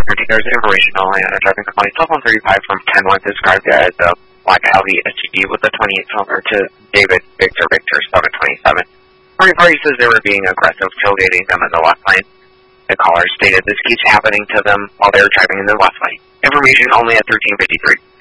printing. There's information only on a driving complaint. Cell phone 35 from 10-1 described as a black Audi SUV with a 28 cylinder to David Victor 727. Marine Party says they were being aggressive, tailgating them in the left lane. The caller stated this keeps happening to them while they were driving in the left lane. Information only at 1353.